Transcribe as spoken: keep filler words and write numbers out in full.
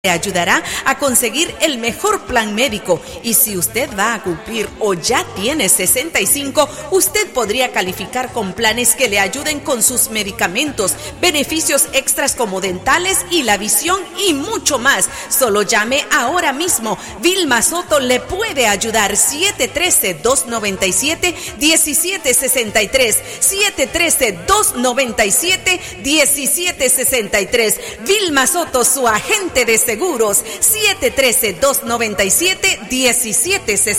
le ayudará a conseguir el mejor plan médico, y si usted va a cumplir o ya tiene sesenta y cinco, usted podría calificar con planes que le ayuden con sus medicamentos, beneficios extras como dentales y la visión y mucho más. Solo llame ahora mismo. Vilma Soto le puede ayudar. siete uno tres, dos nueve siete, uno siete seis tres, siete uno tres, dos nueve siete, uno siete seis tres. Vilma Soto, su agente de seguros. siete uno tres, dos nueve siete, uno siete seis